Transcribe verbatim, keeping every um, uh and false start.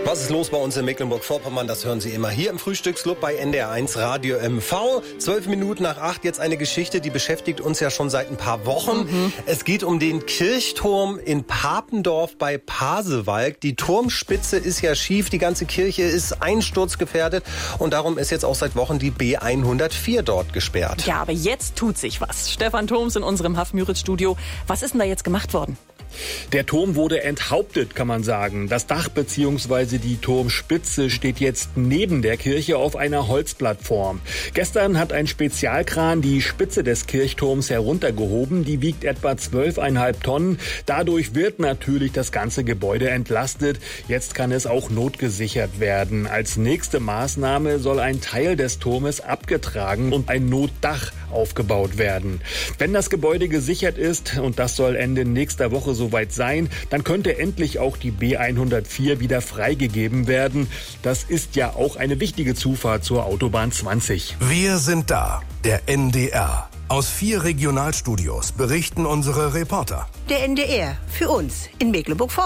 Was ist los bei uns in Mecklenburg-Vorpommern? Das hören Sie immer hier im Frühstücksclub bei N D R eins Radio M V. Zwölf Minuten nach acht, jetzt eine Geschichte, die beschäftigt uns ja schon seit ein paar Wochen. Mhm. Es geht um den Kirchturm in Papendorf bei Pasewalk. Die Turmspitze ist ja schief, die ganze Kirche ist einsturzgefährdet und darum ist jetzt auch seit Wochen die B hundertvier dort gesperrt. Ja, aber jetzt tut sich was. Stefan Thoms in unserem Haff-Müritz-Studio. Was ist denn da jetzt gemacht worden? Der Turm wurde enthauptet, kann man sagen. Das Dach bzw. die Turmspitze steht jetzt neben der Kirche auf einer Holzplattform. Gestern hat ein Spezialkran die Spitze des Kirchturms heruntergehoben. Die wiegt etwa zwölf Komma fünf Tonnen. Dadurch wird natürlich das ganze Gebäude entlastet. Jetzt kann es auch notgesichert werden. Als nächste Maßnahme soll ein Teil des Turmes abgetragen und ein Notdach aufgebaut werden. Wenn das Gebäude gesichert ist, und das soll Ende nächster Woche soweit sein, dann könnte endlich auch die B hundertvier wieder freigegeben werden. Das ist ja auch eine wichtige Zufahrt zur Autobahn zwanzig. Wir sind da, der N D R. Aus vier Regionalstudios berichten unsere Reporter. Der N D R, für uns in Mecklenburg-Vorpommern.